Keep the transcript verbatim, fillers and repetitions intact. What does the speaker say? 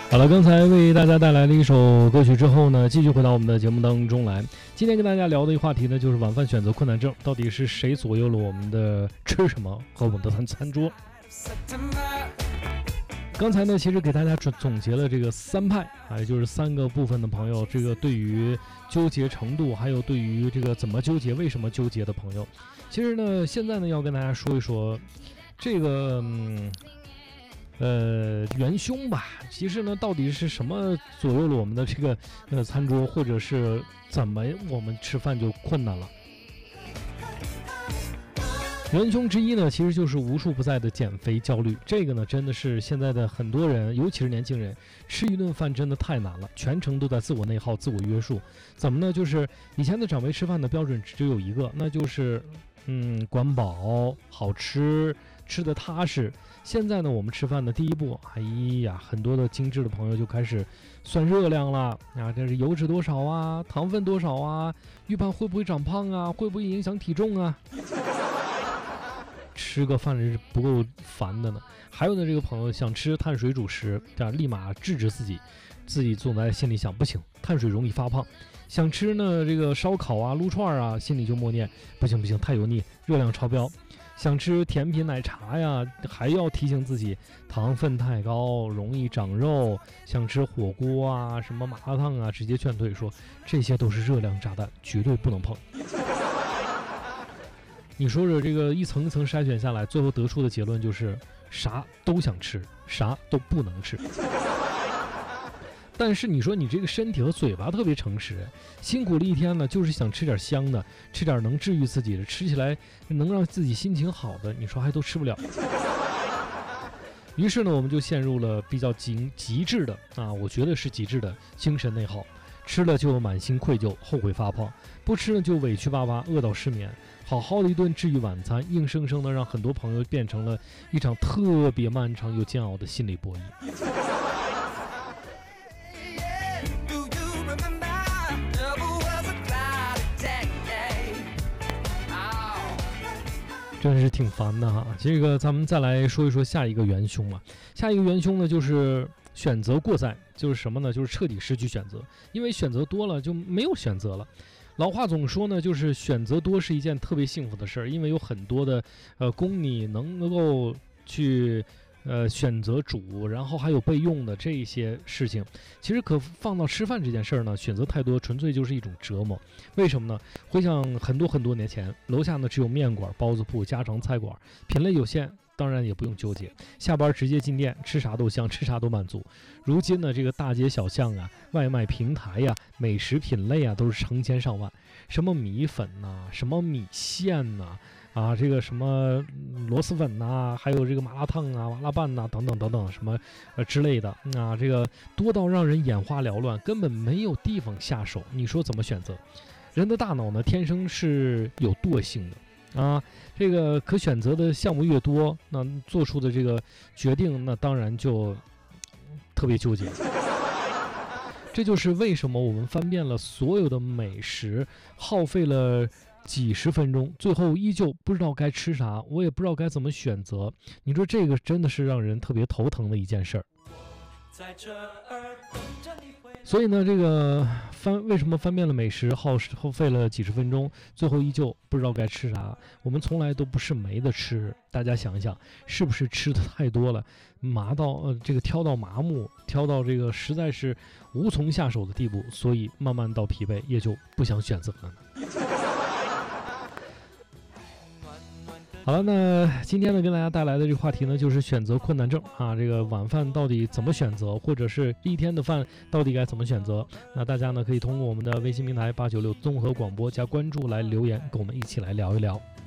好了，刚才为大家带来了一首歌曲之后呢，继续回到我们的节目当中来。今天跟大家聊的一个话题呢，就是晚饭选择困难症，到底是谁左右了我们的吃什么和我们的餐餐桌？刚才呢，其实给大家总结了这个三派啊，也就是三个部分的朋友，这个对于纠结程度，还有对于这个怎么纠结、为什么纠结的朋友。其实呢，现在呢要跟大家说一说这个。嗯呃，元凶吧，其实呢，到底是什么左右了我们的这个呃餐桌，或者是怎么我们吃饭就困难了？元凶之一呢，其实就是无处不在的减肥焦虑。这个呢，真的是现在的很多人，尤其是年轻人，吃一顿饭真的太难了，全程都在自我内耗、自我约束。怎么呢？就是以前的长辈吃饭的标准只有一个，那就是嗯，管饱、好吃、吃得踏实。现在呢，我们吃饭的第一步，哎呀，很多的精致的朋友就开始算热量了啊，这是油脂多少啊，糖分多少啊，预判会不会长胖啊，会不会影响体重啊？吃个饭是不够烦的呢。还有的这个朋友想吃碳水主食，这样立马制止自己，自己总在心里想，不行，碳水容易发胖。想吃呢这个烧烤啊、撸串啊，心里就默念，不行不行，太油腻，热量超标。想吃甜品奶茶呀，还要提醒自己糖分太高，容易长肉。想吃火锅啊，什么麻辣烫啊，直接劝退说这些都是热量炸弹，绝对不能碰。你说说这个一层一层筛选下来，最后得出的结论就是啥都想吃，啥都不能吃。但是你说你这个身体和嘴巴特别诚实，辛苦了一天呢，就是想吃点香的，吃点能治愈自己的，吃起来能让自己心情好的，你说还都吃不了。于是呢，我们就陷入了比较极极致的啊，我觉得是极致的精神内耗，吃了就满心愧疚，后悔发胖；不吃呢就委屈巴巴，饿到失眠。好好的一顿治愈晚餐，硬生生的让很多朋友变成了一场特别漫长又煎熬的心理博弈。真是挺烦的哈。这个咱们再来说一说下一个元凶嘛。下一个元凶呢，就是选择过载，就是什么呢？就是彻底失去选择，因为选择多了就没有选择了。老话总说呢，就是选择多是一件特别幸福的事儿，因为有很多的呃供你能够去呃选择煮，然后还有备用的这些事情。其实可放到吃饭这件事儿呢，选择太多纯粹就是一种折磨。为什么呢？回想很多很多年前，楼下呢只有面馆、包子铺、家常菜馆，品类有限。当然也不用纠结，下班直接进店，吃啥都香，吃啥都满足。如今呢，这个大街小巷啊，外卖平台呀、啊，美食品类啊，都是成千上万。什么米粉呐、啊，什么米线呐、啊，啊，这个什么螺蛳粉呐、啊，还有这个麻辣烫啊、麻辣拌呐、啊，等等等等，什么呃之类的啊，这个多到让人眼花缭乱，根本没有地方下手。你说怎么选择？人的大脑呢，天生是有惰性的。啊，这个可选择的项目越多，那做出的这个决定，那当然就特别纠结。这就是为什么我们翻遍了所有的美食，耗费了几十分钟，最后依旧不知道该吃啥，我也不知道该怎么选择。你说这个真的是让人特别头疼的一件事儿。所以呢，这个翻为什么翻遍了美食耗耗费了几十分钟，最后依旧不知道该吃啥？我们从来都不是没得吃，大家想一想，是不是吃的太多了，麻到呃这个挑到麻木，挑到这个实在是无从下手的地步，所以慢慢到疲惫，也就不想选择了呢。好了，那今天呢，跟大家带来的这个话题呢，就是选择困难症啊。这个晚饭到底怎么选择，或者是一天的饭到底该怎么选择？那大家呢，可以通过我们的微信平台八九六综合广播加关注来留言，跟我们一起来聊一聊。